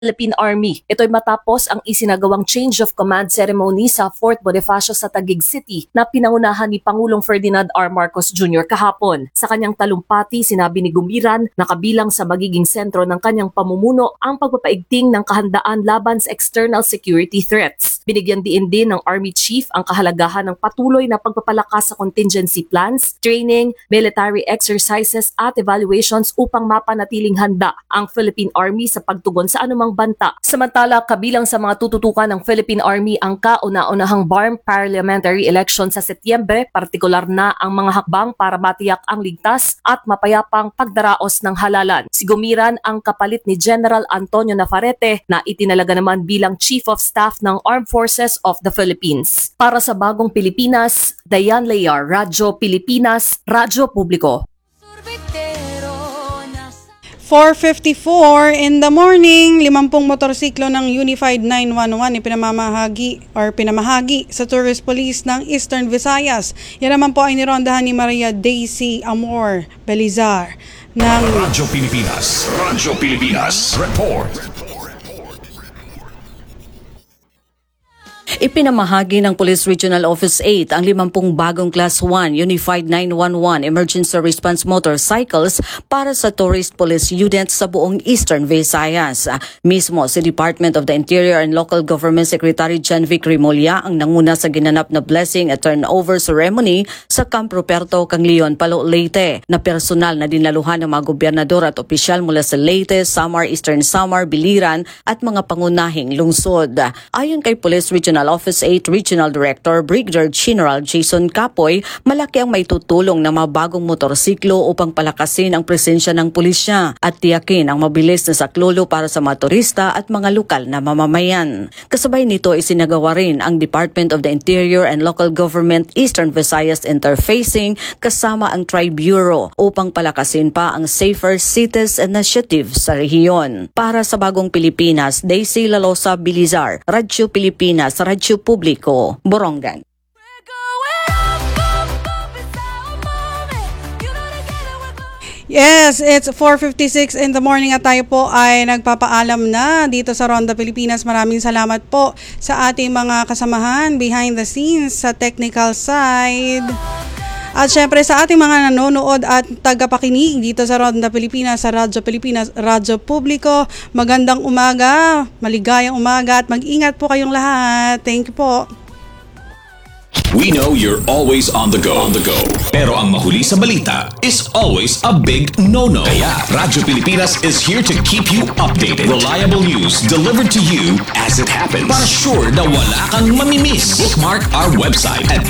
Philippine Army. Ito'y matapos ang isinagawang change of command ceremony sa Fort Bonifacio sa Taguig City na pinangunahan ni Pangulong Ferdinand R. Marcos Jr. kahapon. Sa kanyang talumpati, sinabi ni Gumiran na kabilang sa magiging sentro ng kanyang pamumuno ang pagpapaigting ng kahandaan laban sa external security threats. Binigyan diin din ng Army Chief ang kahalagahan ng patuloy na pagpapalakas sa contingency plans, training, military exercises at evaluations upang mapanatiling handa ang Philippine Army sa pagtugon sa anumang banta. Samantala, kabilang sa mga tututukan ng Philippine Army ang kauna-unahang BARM parliamentary election sa Setyembre, partikular na ang mga hakbang para matiyak ang ligtas at mapayapang pagdaraos ng halalan. Si Gumiran ang kapalit ni General Antonio Navarrete na itinalaga naman bilang Chief of Staff ng Armed Forces of the Philippines. Para sa Bagong Pilipinas, Dayan Layar, Radyo Pilipinas, Radyo Publiko. 4:54 in the morning, 50 motorsiklo ng Unified 911 pinamahagi sa Tourist Police ng Eastern Visayas. Yan naman po ay nirondahan ni Maria Daisy Amor Belizar ng Radyo Pilipinas. Radyo Pilipinas. Report. Ipinamahagi ng Police Regional Office 8 ang 50 bagong Class 1 Unified 911 Emergency Response Motorcycles para sa Tourist Police Unit sa buong Eastern Visayas. Mismo si Department of the Interior and Local Government Secretary John Vic Remulla ang nanguna sa ginanap na blessing at turnover ceremony sa Camp Ruperto, Canglion, Palo, Leyte na personal na dinaluhan ng mga gobernador at opisyal mula sa Leyte, Samar, Eastern Samar, Biliran at mga pangunahing lungsod. Ayon kay Police Regional Office 8 Regional Director Brigadier General Jason Capoy, malaki ang maitutulong ng mga bagong motorsiklo upang palakasin ang presensya ng pulisya at tiyakin ang mabilis na saklolo para sa mga turista at mga lokal na mamamayan. Kasabay nito isinagawa rin ang Department of the Interior and Local Government Eastern Visayas Interfacing kasama ang Tri-Bureau upang palakasin pa ang Safer Cities Initiative sa rehiyon. Para sa Bagong Pilipinas, Daisy Lalosa Bilizar, Radyo Pilipinas, Radyo Publiko, Borongan. Yes, it's 4:56 in the morning at tayo po ay nagpapaalam na dito sa Ronda Pilipinas. Maraming salamat po sa ating mga kasamahan behind the scenes sa technical side. At syempre sa ating mga nanonood at tagapakinig dito sa Ronda Pilipinas, sa Radyo Pilipinas, Radyo Publiko, magandang umaga, maligayang umaga at mag-ingat po kayong lahat. Thank you po. We know you're always on the go. Pero ang mahuli sa balita is always a big no-no. Kaya Radyo Pilipinas is here to keep you updated. Reliable news delivered to you as it happens. Para sure na wala kang mamimiss. Bookmark our website at